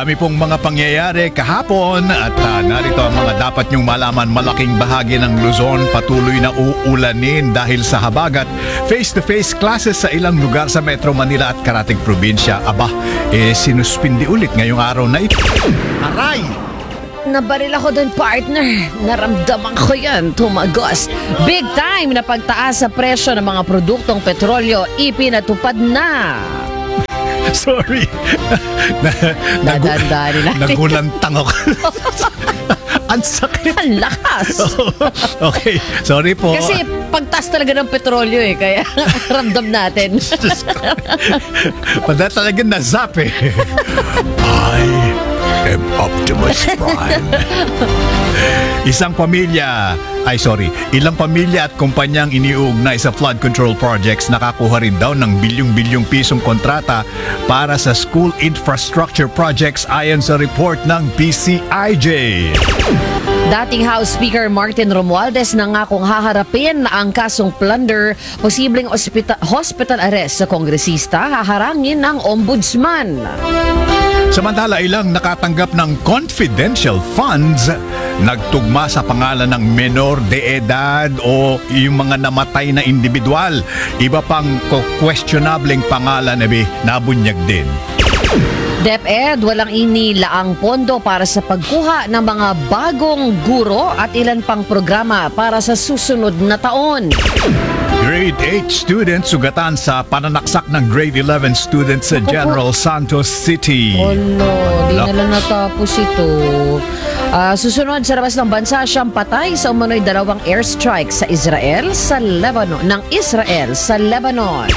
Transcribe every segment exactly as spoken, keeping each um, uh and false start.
Marami pong mga pangyayari kahapon at uh, narito ang mga dapat niyong malaman. Malaking bahagi ng Luzon patuloy na uulanin dahil sa habagat. Face-to-face classes sa ilang lugar sa Metro Manila at karating probinsya. Aba, eh sinuspindi ulit ngayong araw na ito. Aray! Nabaril ako dun, partner. Naramdaman ko yan, tumagos. Big time na pagtaas sa presyo ng mga produktong petrolyo ipinatupad na. Sorry. na, nagu- Dadandari natin. Nagulantang ako. Ang sakit. Ang lakas. Okay, sorry po. Kasi pagtaas talaga ng petrolyo eh, kaya ramdam natin. Pada talaga nazap eh. I am Optimus Prime. Isang pamilya, ay sorry, ilang pamilya at kumpanyang iniuugnay sa flood control projects nakakuha rin daw ng bilyong-bilyong pisong kontrata para sa school infrastructure projects ayon sa report ng P C I J. Dating House Speaker Martin Romualdez nangakong haharapin ang kasong plunder, posibleng ospita- hospital arrest sa kongresista, haharangin ng ombudsman. Samantala, ilang nakatanggap ng confidential funds nagtugma sa pangalan ng menor de edad o yung mga namatay na individual. Iba pang questionableng pangalan na nabunyag din. DepEd, walang inilaang pondo para sa pagkuha ng mga bagong guro at ilan pang programa para sa susunod na taon. Grade eight students sugatan sa pananaksak ng grade eleven students sa General Santos City. Oh no, di Ala. na lang natapos ito. Ah, susunod sa labas ng bansa, siyang patay sa umano'y dalawang airstrike sa Israel sa Lebanon, ng Israel sa Lebanon.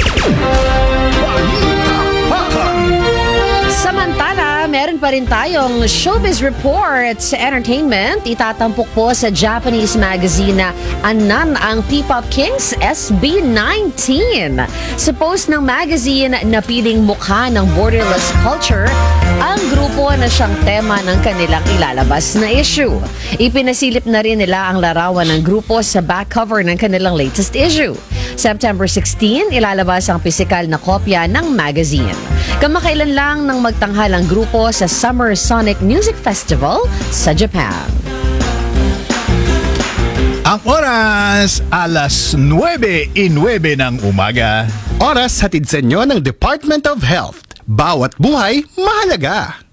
Samantala, meron pa rin tayong showbiz report sa entertainment. Itatampok po sa Japanese magazine na Anan ang P-Pop Kings S B nineteen. Sa post ng magazine na piling mukha ng borderless culture, ang grupo na siyang tema ng kanilang ilalabas na issue. Ipinasilip na rin nila ang larawan ng grupo sa back cover ng kanilang latest issue. September sixteenth, ilalabas ang pisikal na kopya ng magazine. Kamakailan lang nang magtanghal ang grupo sa Summer Sonic Music Festival sa Japan. Ang oras, alas nuwebe inuwebe ng umaga. Oras hatid sa inyo ng Department of Health. Bawat buhay mahalaga.